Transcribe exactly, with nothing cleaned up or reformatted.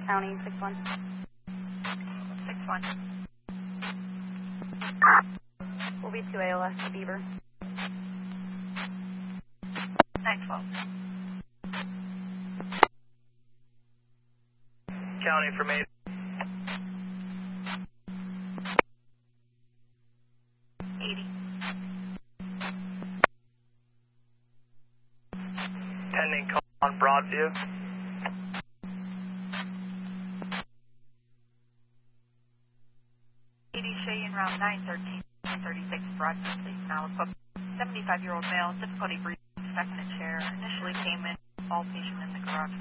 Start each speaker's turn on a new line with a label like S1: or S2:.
S1: County, six one.
S2: six one.
S1: Will be two A L S to Beaver.
S2: nine twelve.
S3: County from eight.
S2: eighty.
S3: Pending call on Broadview.
S2: eighty Cheyenne Route nine thirteen thirty-six Broadview, please now equipped. seventy-five-year-old male, difficulty breathing, second in chair, initially came in, all patient in the garage.